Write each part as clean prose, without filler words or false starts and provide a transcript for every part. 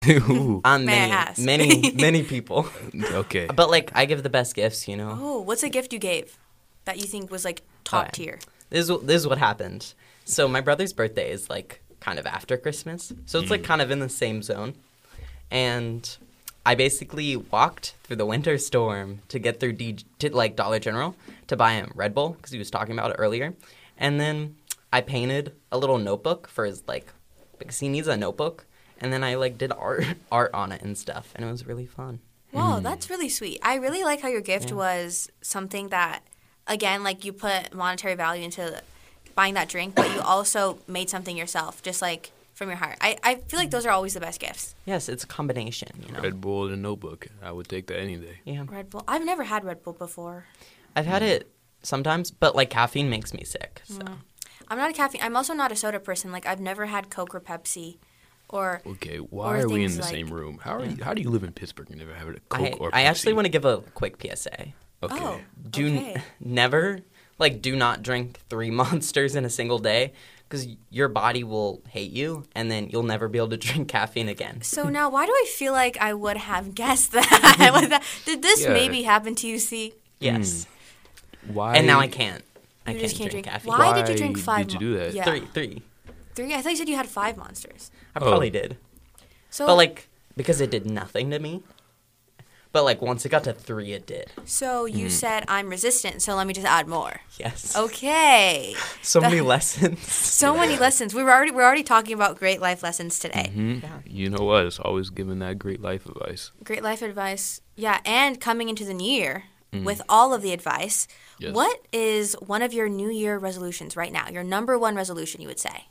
Ooh. May I ask? Many people. Okay. But like I give the best gifts, you know. Oh, what's a gift you gave that you think was like top Okay. tier? This is what happened. So my brother's birthday is like kind of after Christmas, so it's like kind of in the same zone. And I basically walked through the winter storm to get through like Dollar General to buy him Red Bull because he was talking about it earlier. And then I painted a little notebook for his like because he needs a notebook. And then I like did art on it and stuff, and it was really fun. Wow, that's really sweet. I really like how your gift was something that, again, like you put monetary value into buying that drink, but you also made something yourself, just like from your heart. I feel like those are always the best gifts. Yes, it's a combination, you know. Red Bull and a notebook. I would take that any day. Yeah, Red Bull. I've never had Red Bull before. I've had it sometimes, but like caffeine makes me sick. So I'm not a caffeine. I'm also not a soda person. Like I've never had Coke or Pepsi. Or Okay, or why are we in things the like- same room? How do you live in Pittsburgh and never have a Coke or Pepsi? I actually want to give a quick PSA. Okay. Oh, Do okay. do not drink 3 Monsters in a single day because your body will hate you, and then you'll never be able to drink caffeine again. So now, why do I feel like I would have guessed that? Did this Yeah. maybe happen to you, C? Yes, Why? and now I can't. I You can't just can't drink drink. caffeine. Why did you Why drink 5? did you do that? Yeah. Three. 3? I thought you said you had 5 Monsters. I probably did, So, but like because it did nothing to me. But like once it got to 3, it did. so you said I'm resistant, so let me just add more. Yes. Okay. So many lessons. So many lessons. We're already talking about great life lessons today. You know what? It's always giving that great life advice. Great life advice. Yeah, and coming into the new year with all of the advice. Yes. What is one of your New Year resolutions right now? Your number one resolution, you would say?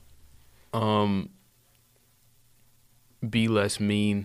Be less mean.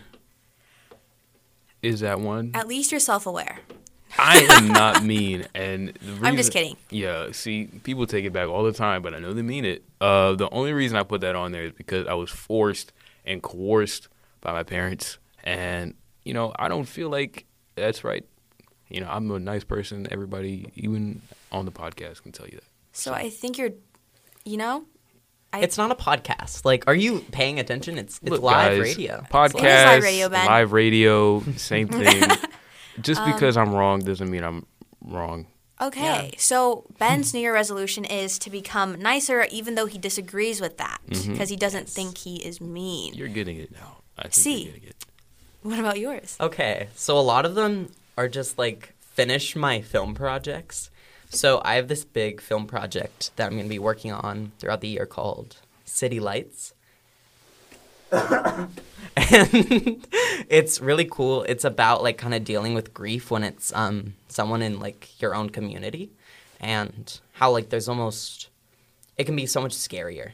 Is that one? At least you're self-aware. I am not mean, and I'm just kidding. Yeah, see, people take it back all the time, but I know they mean it. The only reason I put that on there is because I was forced and coerced by my parents, and I don't feel like that's right. I'm a nice person. Everybody, even on the podcast, can tell you that. So I think you're, It's not a podcast. Like, are you paying attention? It's Look, live guys, radio. Podcast, It is live radio, Ben. live radio, same thing. Just because I'm wrong doesn't mean I'm wrong. Okay, so Ben's New Year resolution is to become nicer, even though he disagrees with that, because he doesn't think he is mean. You're getting it now. I think See. you're getting it. What about yours? Okay, so a lot of them are just like finish my film projects. So I have this big film project that I'm going to be working on throughout the year called City Lights. And it's really cool. It's about like kind of dealing with grief when it's someone in like your own community, and how like there's almost it can be so much scarier,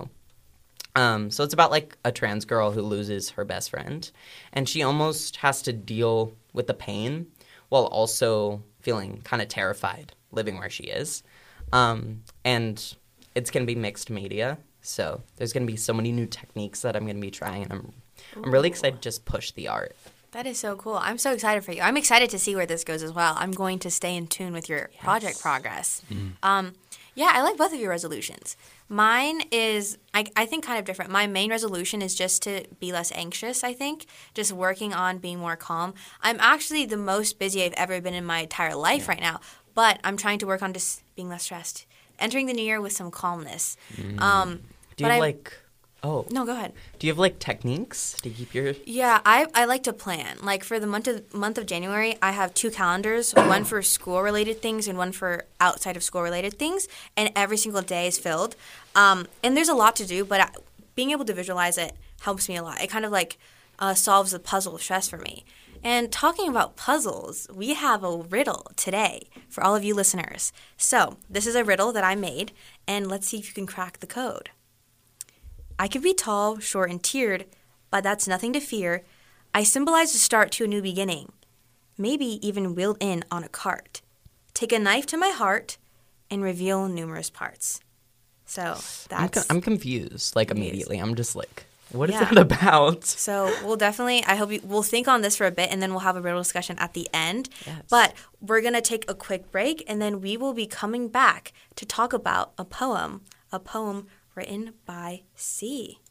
So it's about like a trans girl who loses her best friend, and she almost has to deal with the pain while also feeling kind of terrified living where she is. And it's going to be mixed media. So there's going to be so many new techniques that I'm going to be trying, and I'm really excited to just push the art. That is so cool. I'm so excited for you. I'm excited to see where this goes as well. I'm going to stay in tune with your project progress. Yeah, I like both of your resolutions. Mine is, I think, kind of different. My main resolution is just to be less anxious, I think, just working on being more calm. I'm actually the most busy I've ever been in my entire life right now, but I'm trying to work on just being less stressed. Entering the new year with some calmness. Do you but have No, go ahead. do you have like techniques to keep your... Yeah, I like to plan. Like for the month of January, I have 2 calendars, one for school-related things and one for outside of school-related things, and every single day is filled. And there's a lot to do, but being able to visualize it helps me a lot. It kind of like solves the puzzle of stress for me. And talking about puzzles, we have a riddle today for all of you listeners. So this is a riddle that I made, and let's see if you can crack the code. I could be tall, short, and tiered, but that's nothing to fear. I symbolize the start to a new beginning, maybe even wheeled in on a cart. Take a knife to my heart and reveal numerous parts. So that's... I'm confused, like, immediately. I'm just like, what is Yeah. that about? So we'll definitely, we'll think on this for a bit, and then we'll have a riddle discussion at the end. Yes. But we're going to take a quick break, and then we will be coming back to talk about a poem written by C.